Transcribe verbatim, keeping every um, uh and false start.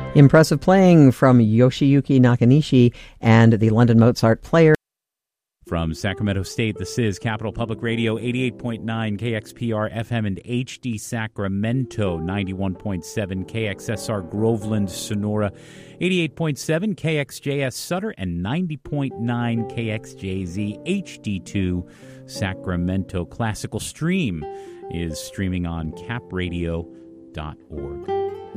Impressive playing from Yoshiyuki Nakanishi and the London Mozart Players. From Sacramento State, this is Capital Public Radio, eighty-eight point nine K X P R F M and H D Sacramento, ninety-one point seven K X S R Groveland, Sonora, eighty-eight point seven K X J S Sutter, and ninety point nine K X J Z H D two Sacramento. Classical Stream is streaming on cap radio dot org.